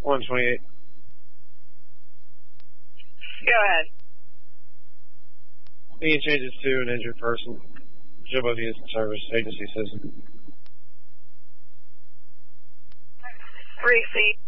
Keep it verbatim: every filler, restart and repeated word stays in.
one twenty-eight. Go ahead. You can change this to an injured person. Show both units in service. Agency citizen. Receipt.